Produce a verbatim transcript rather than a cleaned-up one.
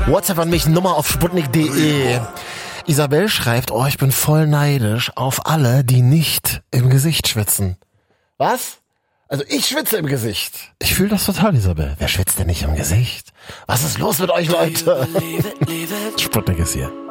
WhatsApp an mich, Nummer auf sputnik punkt de. Isabel schreibt, oh, ich bin voll neidisch auf alle, die nicht im Gesicht schwitzen. Was? Also ich schwitze im Gesicht. Ich fühle das total, Isabel. Wer schwitzt denn nicht im Gesicht? Was ist los mit euch, Leute? Sputnik ist hier.